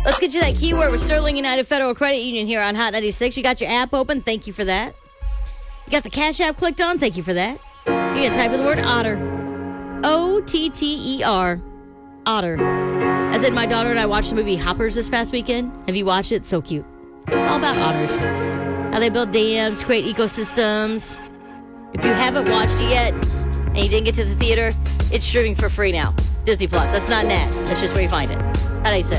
Let's get you that keyword with Sterling United Federal Credit Union here on Hot 96. You got your app open. Thank you for that. You got the Cash App clicked on. Thank you for that. You can type in the word otter. Otter. Otter. As in, my daughter and I watched the movie Hoppers this past weekend. Have you watched it? It's so cute. It's all about otters. How they build dams, create ecosystems. If you haven't watched it yet and you didn't get to the theater, it's streaming for free now. Disney Plus. That's not an ad. That's just where you find it. How do you say?